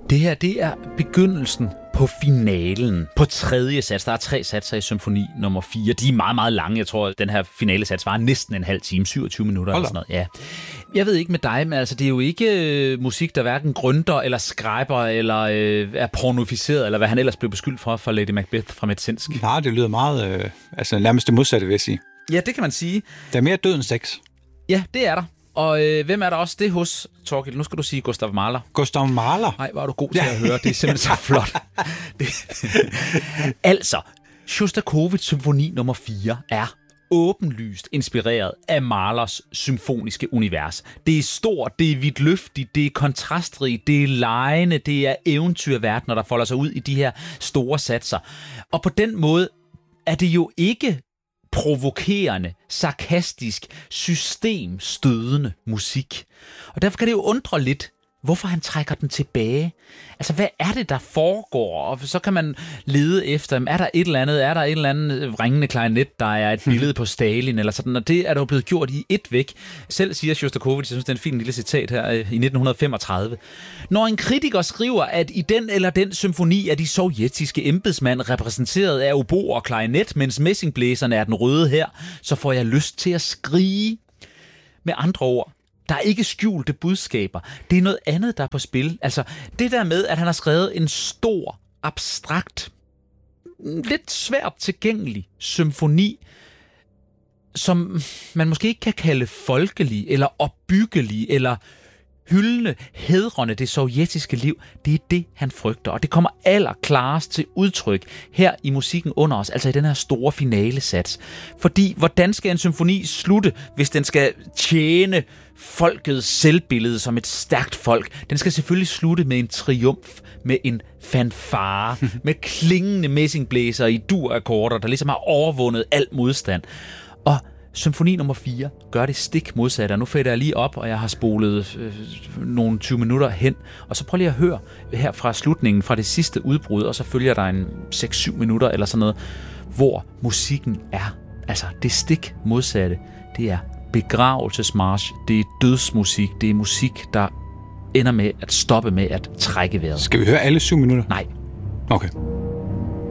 Det her, det er begyndelsen på finalen, på tredje sats. Der er 3 satser i symfoni nummer 4. De er meget, meget lange. Jeg tror, at den her finale sats var næsten en halv time, 27 minutter eller sådan noget. Ja. Jeg ved ikke med dig, men altså, det er jo ikke musik, der hverken grønter eller skræber eller er pornoficeret, eller hvad han ellers blev beskyldt for Lady Macbeth fra Metzinski. Nej, det lyder meget, nærmest det modsatte, vil jeg sige. Ja, det kan man sige. Der er mere død end sex. Ja, det er der. Og hvem er der også det hos, Torkild? Nu skal du sige Gustav Mahler. Gustav Mahler? Nej, hvor er du god til at høre. Det er simpelthen så flot. Altså, Sjostakovitj symfoni nummer 4 er åbenlyst inspireret af Mahlers symfoniske univers. Det er stort, det er vidtløftigt, det er kontrastrigt, det er legende, det er eventyrverdener, der folder sig ud i de her store satser. Og på den måde er det jo ikke provokerende, sarkastisk, systemstødende musik. Og derfor kan det jo undre lidt, hvorfor han trækker den tilbage. Altså, hvad er det, der foregår? Og så kan man lede efter, er der et eller andet ringende klarinet, der er et billede på Stalin, eller sådan, og det er der jo blevet gjort i et væk. Selv siger Sjostakovitj, jeg synes, det er en fin lille citat her i 1935. Når en kritiker skriver, at i den eller den symfoni er de sovjetiske embedsmænd repræsenteret af obo og klarinet, mens messingblæserne er den røde her, så får jeg lyst til at skrige. Med andre ord, der er ikke skjulte budskaber. Det er noget andet, der er på spil. Altså, det der med, at han har skrevet en stor, abstrakt, lidt svært tilgængelig symfoni, som man måske ikke kan kalde folkelig, eller opbyggelig, eller hyldende, hædrende det sovjetiske liv, det er det, han frygter. Og det kommer allerklarest til udtryk her i musikken under os, altså i den her store finalesats. Fordi, hvordan skal en symfoni slutte, hvis den skal tjene folkets selvbillede som et stærkt folk? Den skal selvfølgelig slutte med en triumf, med en fanfare, med klingende messingblæser i dur-akkorder, der ligesom har overvundet al modstand. Og symfoni nummer 4 gør det stik modsatte, og nu fader jeg lige op, og jeg har spolet nogle 20 minutter hen, og så prøv lige at høre her fra slutningen, fra det sidste udbrud, og så følger der en 6-7 minutter eller sådan noget, hvor musikken er, altså det stik modsatte, det er begravelsesmarch, det er dødsmusik, det er musik, der ender med at stoppe med at trække vejret. Skal vi høre alle 7 minutter? Nej. Okay.